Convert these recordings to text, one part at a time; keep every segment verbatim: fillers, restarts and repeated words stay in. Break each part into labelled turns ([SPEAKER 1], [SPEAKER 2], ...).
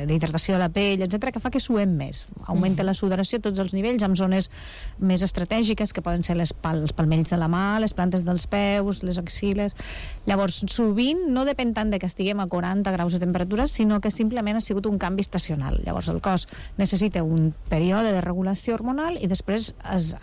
[SPEAKER 1] d'hidratació de la pell, etcètera, que fa que suem més. Augmenta la sudoració a tots els nivells, amb zones més estratègiques, que poden ser les pal els palmells de la mà, les plantes dels peus, les axiles. Llavors, sovint no depèn tant de que estiguem a quaranta graus de temperatura, sinó que simplement ha sigut un canvi estacional. Llavors, el cos necessita un període de regulació hormonal i després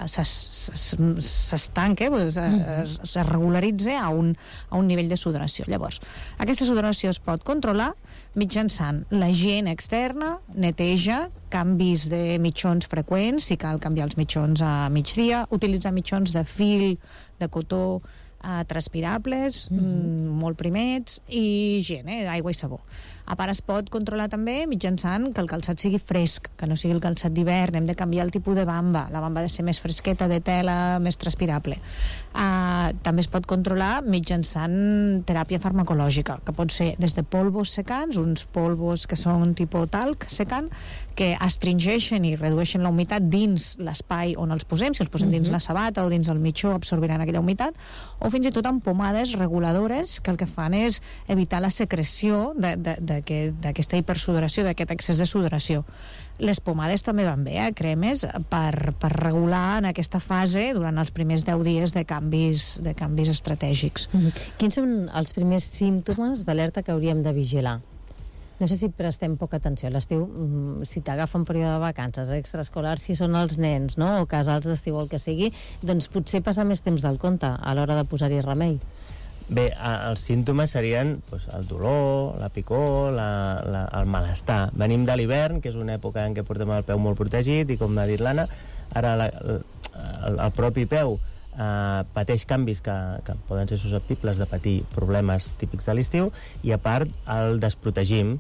[SPEAKER 1] s'estanca, es, es regularitza a un, a un nivell de sudoració. Llavors, aquesta sudoració es pot controlar mitjançant la higiene externa, neteja, canvis de mitjons freqüents, si cal canviar els mitjons a migdia, utilitzar mitjons de fil, de cotó, eh, transpirables, mm-hmm. molt primets, i higiene, aigua i sabó. A part, es pot controlar també mitjançant que el calçat sigui fresc, que no sigui el calçat d'hivern. Hem de canviar el tipus de bamba. La bamba ha de ser més fresqueta, de tela, més transpirable. Uh, també es pot controlar mitjançant teràpia farmacològica, que pot ser des de polvos secants, uns polvos que són tipus talc secant, que astringeixen i redueixen la humitat dins l'espai on els posem. Si els posem dins uh-huh. la sabata o dins el mitjó, absorbiran aquella humitat, o fins i tot amb pomades reguladores que el que fan és evitar la secreció de, de, de d'aquesta hipersudoració, d'aquest excés de sudoració. Les pomades també van bé, eh? Cremes per, per regular en aquesta fase durant els primers deu dies de canvis, de canvis estratègics.
[SPEAKER 2] Mm-hmm. Quins són els primers símptomes d'alerta que hauríem de vigilar? No sé si prestem poca atenció. A l'estiu, si t'agafa un període de vacances extraescolars, si són els nens, no? O casals d'estiu, el que sigui, doncs potser passar més temps del compte a l'hora de posar-hi remei.
[SPEAKER 3] Bé, els símptomes serien doncs, el dolor, la picor, la, la, el malestar. Venim de l'hivern, que és una època en què portem el peu molt protegit, i com ha dit l'Anna, ara la, el, el propi peu eh, pateix canvis que, que poden ser susceptibles de patir problemes típics de l'estiu, i a part el desprotegim,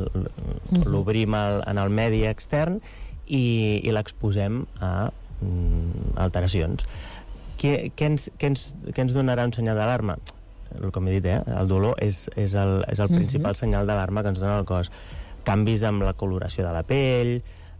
[SPEAKER 3] l'obrim en el medi extern i, i l'exposem a mm, alteracions. Què, què, ens, què, ens, què ens donarà un senyal d'alarma? Com he dit, eh? El dolor és, és el, és el principal uh-huh. senyal d'alarma que ens dona el cos. Canvis amb la coloració de la pell,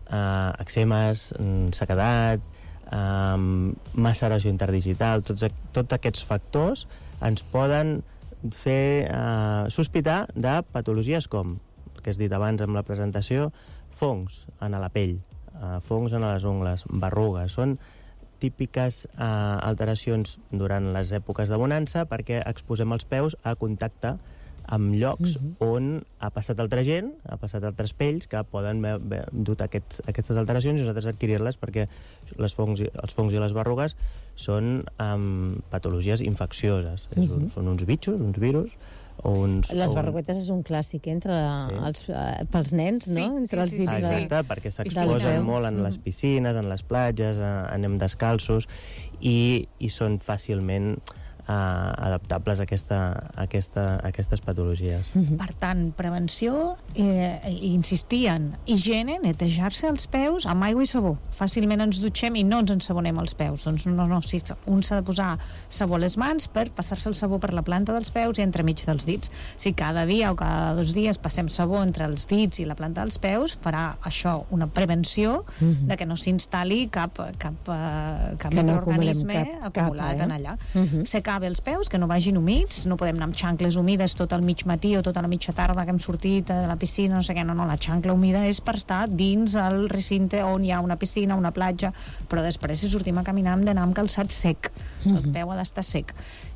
[SPEAKER 3] eh, eczemes, sequedat, eh, maceració interdigital, tots, tots aquests factors ens poden fer eh, sospitar de patologies com, el que has dit abans amb la presentació, fongs en la pell, eh, fongs en les ungles, berrugues. Són típiques eh, alteracions durant les èpoques de bonança perquè exposem els peus a contacte amb llocs uh-huh. on ha passat altra gent, ha passat altres pells que poden dur aquests, aquestes alteracions i nosaltres adquirir-les perquè les fongs, els fongs i les berrugues són um, patologies infeccioses. Uh-huh. És, són uns bitxos, uns virus. O uns,
[SPEAKER 2] les
[SPEAKER 3] o un...
[SPEAKER 2] berruguetes és un clàssic entre sí. els, eh, pels nens, no?
[SPEAKER 1] Sí,
[SPEAKER 2] entre els
[SPEAKER 1] sí,
[SPEAKER 2] dits
[SPEAKER 1] sí,
[SPEAKER 2] de...
[SPEAKER 3] Exacte, perquè s'exposen molt en les piscines, en les platges, eh, anem descalços i, i són fàcilment eh, adaptables a, aquesta, a, aquesta, a aquestes patologies.
[SPEAKER 1] Mm-hmm. Per tant, prevenció, eh, insistir en higiene, netejar-se els peus amb aigua i sabó. Fàcilment ens dutxem i no ens ensabonem els peus. Doncs no, no, sí, un s'ha de posar sabó a les mans per passar-se el sabó per la planta dels peus i entremig dels dits. Si cada dia o cada dos dies passem sabó entre els dits i la planta dels peus, farà això una prevenció mm-hmm. de que no s'instal·li cap, cap, uh, cap
[SPEAKER 2] no
[SPEAKER 1] microorganisme
[SPEAKER 2] cap,
[SPEAKER 1] acumulat
[SPEAKER 2] cap, eh?
[SPEAKER 1] en allà.
[SPEAKER 2] Mm-hmm.
[SPEAKER 1] Secar bé els peus, que no vagin humits, no podem anar amb xancles humides tot el mig matí o tota la mitja tarda que hem sortit de la piscina, no sé què, no, no, la xancla humida és per estar dins el recinte on hi ha una piscina, una platja, però després si sortim a caminar hem d'anar amb calçat sec, mm-hmm. el peu ha d'estar sec.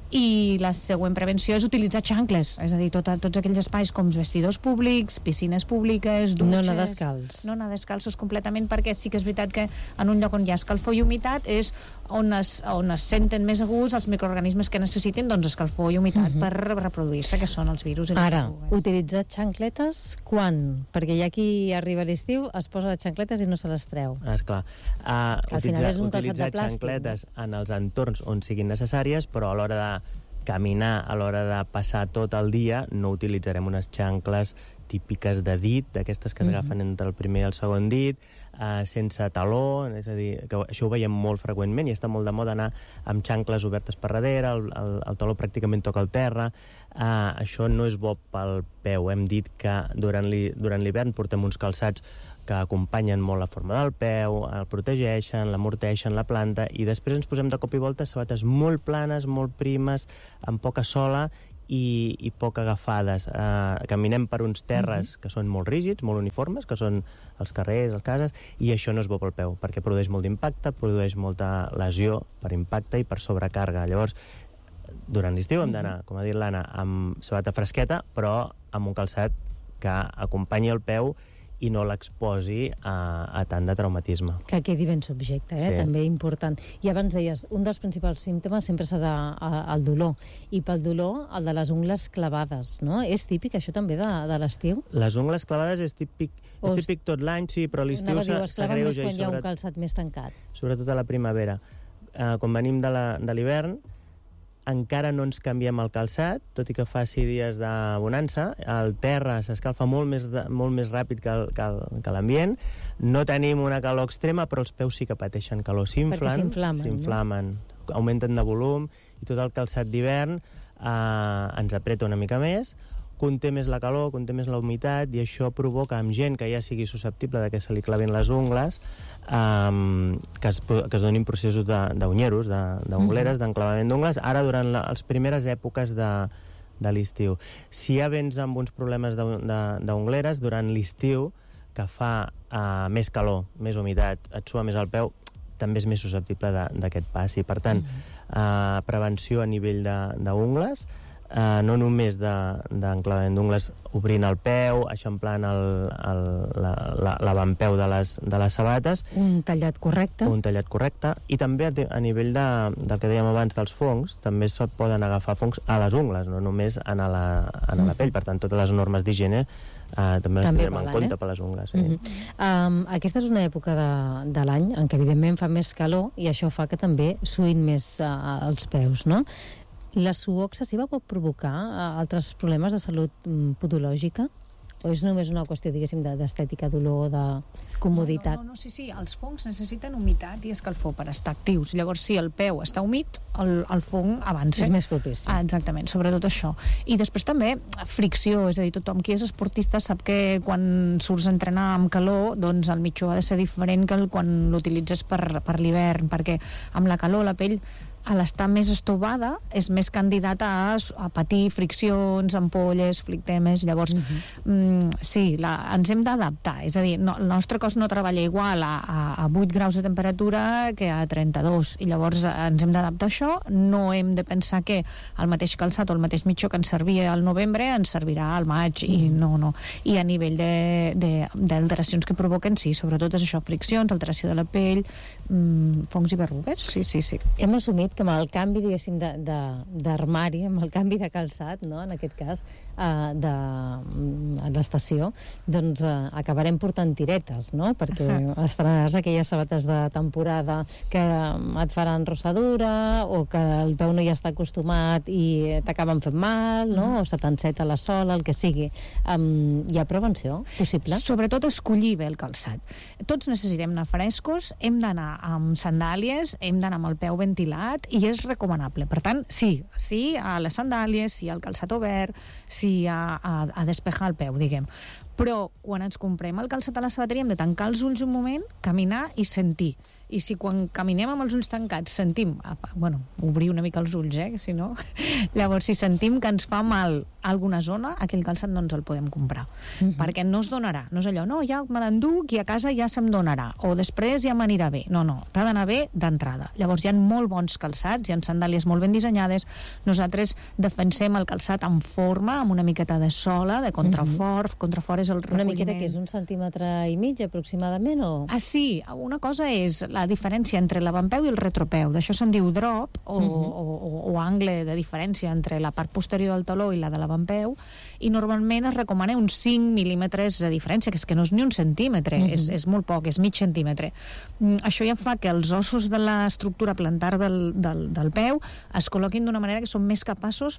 [SPEAKER 1] I la següent prevenció és utilitzar xancles, és a dir, tot, tots aquells espais com vestidors públics, piscines públiques, dutxes...
[SPEAKER 2] No anar descalç.
[SPEAKER 1] No anar descalços completament, perquè sí que és veritat que en un lloc on hi ha escalfor i humitat és on es, on es senten més aguts els microorganismes que necessiten doncs, escalfor i humitat uh-huh. per reproduir-se, que són els virus i les
[SPEAKER 2] Ara,
[SPEAKER 1] berrugues.
[SPEAKER 2] utilitzar xancletes quan? Perquè hi ha qui arriba a l'estiu, es posa les xancletes i no se les treu.
[SPEAKER 3] Ah, esclar. Uh,
[SPEAKER 2] Al final és un calçat de
[SPEAKER 3] utilitzar
[SPEAKER 2] plàstic.
[SPEAKER 3] xancletes en els entorns on siguin necessàries, però a l'hora de caminar, a l'hora de passar tot el dia, no utilitzarem unes xancles típiques de dit, d'aquestes que s'agafen mm-hmm. entre el primer i el segon dit, eh, sense taló, és a dir, que això ho veiem molt freqüentment i està molt de moda anar amb xancles obertes per darrere, el, el, el taló pràcticament toca el terra. Eh, això no és bo pel peu. Hem dit que durant l'hivern portem uns calçats que acompanyen molt la forma del peu, el protegeixen, l'amorteixen, la planta, i després ens posem de cop i volta sabates molt planes, molt primes, amb poca sola, i, i poc agafades. Uh, caminem per uns terres que són molt rígids, molt uniformes, que són els carrers, les cases, i això no és bo pel peu, perquè produeix molt d'impacte, produeix molta lesió per impacte i per sobrecàrrega. Llavors, durant l'estiu hem d'anar, com ha dit l'Anna, amb sabata fresqueta, però amb un calçat que acompanyi el peu i no l'exposi a, a tant de traumatisme.
[SPEAKER 2] Que quedi ben subjecte, eh?
[SPEAKER 3] Sí.
[SPEAKER 2] També important. I abans deies, un dels principals símptomes sempre serà el dolor. I pel dolor, el de les ungles clavades, no? És típic això també de, de l'estiu?
[SPEAKER 3] Les ungles clavades és típic, és típic tot l'any, sí, però l'estiu s'agreuja.
[SPEAKER 2] Quan hi ha un calçat més tancat.
[SPEAKER 3] Sobretot a la primavera. Uh, quan venim de l'hivern, encara no ens canviem el calçat, tot i que faci dies de bonança, el terra s'escalfa molt més, molt més ràpid que, el, que, el, que l'ambient, no tenim una calor extrema, però els peus sí que pateixen calor, s'inflen, s'inflamen, no? Augmenten de volum, i tot el calçat d'hivern eh, ens apreta una mica més, conté més la calor, conté més la humitat, i això provoca amb gent que ja sigui susceptible de que se li clavin les ungles, um, que, es, que es donin processos d'unyeros, d'ungleres, mm. d'enclavament d'ungles, ara durant la, les primeres èpoques de, de l'estiu. Si ja vens amb uns problemes d'ungleres, durant l'estiu, que fa uh, més calor, més humitat, et sua més el peu, també és més susceptible d'aquest pas. I, per tant, mm. uh, prevenció a nivell d'ungles, Uh, no només d'enclavament de, d'ungles obrint el peu, eixamplant l'avantpeu de, les, de les sabates.
[SPEAKER 2] Un tallat correcte.
[SPEAKER 3] Un tallat correcte. I també a, a nivell de, del que dèiem abans dels fongs, també se poden agafar fongs a les ungles, no només en la, en la pell. Per tant, totes les normes d'higiene uh, també les
[SPEAKER 2] també
[SPEAKER 3] tindrem en compte eh? per les ungles. Sí.
[SPEAKER 2] Uh -huh. um, aquesta és una època de, de l'any en què evidentment fa més calor i això fa que també suïn més uh, els peus, no? La suor excessiva pot provocar uh, altres problemes de salut um, podològica? O és només una qüestió, diguéssim, d'estètica, dolor, de comoditat?
[SPEAKER 1] No, no, no, sí, sí, els fongs necessiten humitat i escalfor per estar actius. Llavors, si el peu està humit, el, el fong avança.
[SPEAKER 2] És més propici.
[SPEAKER 1] Ah, exactament, sobretot això. I després també fricció, és a dir, tothom qui és esportista sap que quan surts a entrenar amb calor, doncs el mitjó ha de ser diferent que el quan l'utilitzes per, per l'hivern, perquè amb la calor la pell, a l'estar més estovada, és més candidata a, a patir friccions, ampolles, flictemes. Llavors, uh-huh. mm, sí, la, ens hem d'adaptar. És a dir, no, el nostre cos no treballa igual a, a, a vuit graus de temperatura que a trenta-dos. I llavors ens hem d'adaptar a això. No hem de pensar que el mateix calçat o el mateix mitjó que ens servia al novembre ens servirà al maig. Uh-huh. I no, no. I a nivell d'alteracions que provoquen, sí, sobretot és això, friccions, alteració de la pell, mm, fongs i berrugues. Sí, sí, sí.
[SPEAKER 2] Hem assumit que amb el canvi, diguéssim, d'armari, amb el canvi de calçat, no?, en aquest cas, eh, de, de l'estació, doncs eh, acabarem portant tiretes, no?, perquè estrenaràs aquelles sabates de temporada que et faran rossadura o que el peu no hi està acostumat i t'acaben fent mal, no?, o se t'enceta la sola, el que sigui. Um, hi ha prevenció possible?
[SPEAKER 1] Sobretot escollir bé el calçat. Tots necessitem anar frescos, hem d'anar amb sandàlies, hem d'anar amb el peu ventilat, i és recomanable. Per tant, sí, sí a les sandàlies, sí al calçat obert, sí a, a, a despejar el peu, diguem. Però quan ens comprem el calçat a la sabateria hem de tancar els ulls un moment, caminar i sentir. I si quan caminem amb els ulls tancats sentim, bueno, obrir una mica els ulls, eh, si no, llavors si sentim que ens fa mal alguna zona, aquell calçat no ens el podem comprar. Uh-huh. Perquè no es donarà. No és allò, no, ja me l'enduc i a casa ja se'm donarà. O després ja m'anirà bé. No, no, t'ha d'anar bé d'entrada. Llavors hi ha molt bons calçats, hi ha sandàlies molt ben dissenyades. Nosaltres defensem el calçat en forma, amb una miqueta de sola, de contrafort. Uh-huh. Contrafort és el recolliment.
[SPEAKER 2] Una miqueta que és un centímetre i mig aproximadament, o...?
[SPEAKER 1] Ah, sí. Una cosa és la diferència entre l'avantpeu i el retropeu. D'això se'n diu drop, o, uh-huh. o, o, o angle de diferència entre la part posterior del taló i la de l'avantpeu, i normalment es recomana uns cinc mil·límetres de diferència, que és que no és ni un centímetre, uh-huh. és, és molt poc, és mig centímetre. Mm, això ja fa que els ossos de l'estructura plantar del, del, del peu es col·loquin d'una manera que són més capaços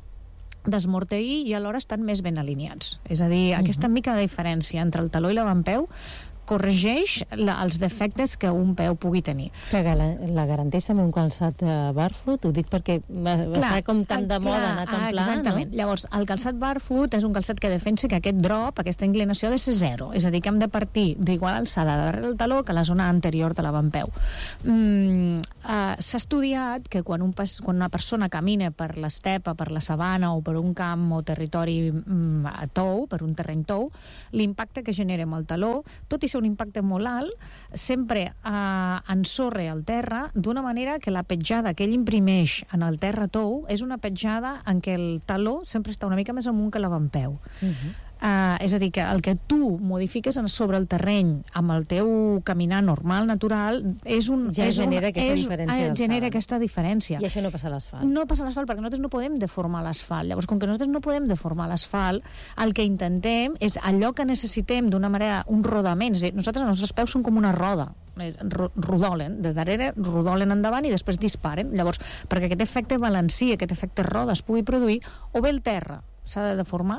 [SPEAKER 1] d'esmorteir i alhora estan més ben alineats. És a dir, uh-huh. aquesta mica de diferència entre el taló i l'avantpeu corregeix la, els defectes que un peu pugui tenir.
[SPEAKER 2] Que la, la garanteix també un calçat uh, barefoot? Ho dic perquè va, va clar, estar com tan de moda, anar tan pla,
[SPEAKER 1] exactament. No? Llavors, el calçat barefoot és un calçat que defensa que aquest drop, aquesta inclinació ha de ser zero, és a dir, que hem de partir d'igual alçada darrere el taló que la zona anterior de l'avampeu. Mm, uh, s'ha estudiat que quan, un pas, quan una persona camina per l'estepa, per la sabana o per un camp o territori mm, a tou, per un terreny tou, l'impacte que genera amb el taló, tot i ser un impacte molt alt, sempre eh, ensorra el terra d'una manera que la petjada que ell imprimeix en el terra tou és una petjada en què el taló sempre està una mica més amunt que l'avampeu. Uh-huh. Uh, és a dir, que el que tu modifiques sobre el terreny amb el teu caminar normal, natural, és un,
[SPEAKER 2] ja
[SPEAKER 1] és
[SPEAKER 2] genera
[SPEAKER 1] un,
[SPEAKER 2] aquesta
[SPEAKER 1] és,
[SPEAKER 2] diferència.
[SPEAKER 1] Eh, genera aquesta diferència.
[SPEAKER 2] I això no passa a l'asfalt.
[SPEAKER 1] No passa a l'asfalt perquè nosaltres no podem deformar l'asfalt. Llavors, com que nosaltres no podem deformar l'asfalt, el que intentem és allò que necessitem d'una manera, un rodament. És a dir, nosaltres, els nostres peus són com una roda. Rodolen, de darrere rodolen endavant i després disparen. Llavors, perquè aquest efecte balancia, aquest efecte roda es pugui produir, o bé el terra s'ha de deformar,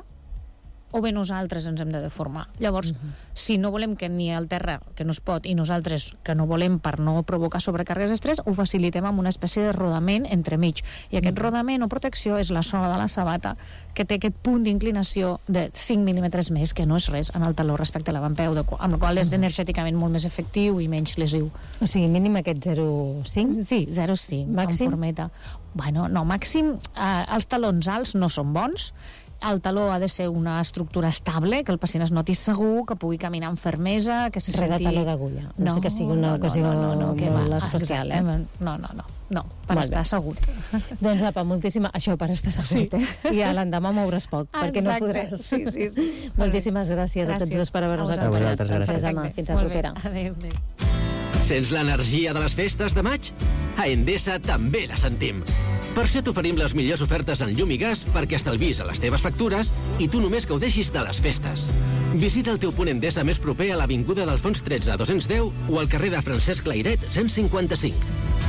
[SPEAKER 1] o bé nosaltres ens hem de deformar. Llavors, uh-huh. si no volem que ni el terra, que no es pot, i nosaltres, que no volem per no provocar sobrecàrregues d'estrès, ho facilitem amb una espècie de rodament entremig. I aquest uh-huh. rodament o protecció és la zona de la sabata que té aquest punt d'inclinació de cinc mil·límetres més, que no és res en el taló respecte a l'avampeu, amb el qual és energèticament molt més efectiu i menys lesiu.
[SPEAKER 2] O sigui, mínim aquest zero coma cinc?
[SPEAKER 1] Sí, zero coma cinc.
[SPEAKER 2] Màxim?
[SPEAKER 1] En formeta. Bueno, no, màxim, eh, els talons alts no són bons. El taló ha de ser una estructura estable, que el pacient es noti segur, que pugui caminar amb fermesa, que se
[SPEAKER 2] Res
[SPEAKER 1] senti...
[SPEAKER 2] de taló d'agulla. No, no sé que sigui una
[SPEAKER 1] no,
[SPEAKER 2] ocasió
[SPEAKER 1] no, no, no, no,
[SPEAKER 2] molt
[SPEAKER 1] va,
[SPEAKER 2] especial,
[SPEAKER 1] exacte,
[SPEAKER 2] eh?
[SPEAKER 1] No, no, no, no, per
[SPEAKER 2] molt
[SPEAKER 1] estar
[SPEAKER 2] bé.
[SPEAKER 1] assegut.
[SPEAKER 2] Doncs apa, moltíssima... Això per estar assegut, sí. eh? I a l'endemà mouràs poc,
[SPEAKER 1] Ah,
[SPEAKER 2] perquè no
[SPEAKER 1] exacte.
[SPEAKER 2] podràs.
[SPEAKER 1] Sí, sí, sí.
[SPEAKER 2] Moltíssimes gràcies, gràcies a tots dos per haver-nos
[SPEAKER 1] A
[SPEAKER 2] acompanyat.
[SPEAKER 3] vosaltres, gràcies.
[SPEAKER 2] Anna, fins a propera.
[SPEAKER 1] Adéu, adéu.
[SPEAKER 4] Sents l'energia de les festes de maig? A Endesa també la sentim. Per això t'oferim les millors ofertes en llum i gas perquè estalvis a les teves factures i tu només gaudeixis de les festes. Visita el teu punt Endesa més proper a l'Avinguda d'Alfons tretze a dos-cents deu o al carrer de Francesc Layret cent cinquanta-cinc.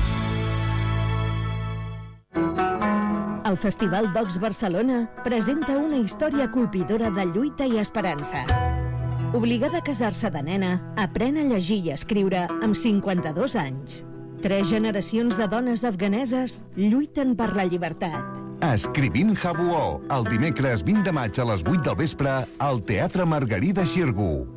[SPEAKER 5] El Festival Docs Barcelona presenta una història colpidora de lluita i esperança. Obligada a casar-se de nena, aprèn a llegir i escriure amb cinquanta-dos anys. Tres generacions de dones afganeses lluiten per la llibertat.
[SPEAKER 6] Escrivint Habuó, el dimecres vint de maig a les vuit del vespre al Teatre Margarida Xirgu.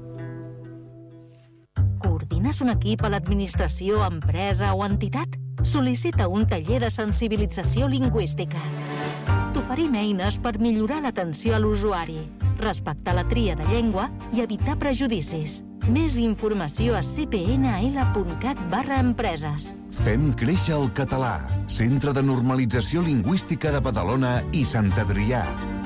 [SPEAKER 7] Coordines un equip a l'administració, empresa o entitat? Sol·licita un taller de sensibilització lingüística. T'oferim eines per millorar l'atenció a l'usuari, respectar la tria de llengua i evitar prejudicis. Més informació a c p n l punt cat barra empreses.
[SPEAKER 6] Fem créixer el català. Centre de Normalització Lingüística de Badalona i Sant Adrià.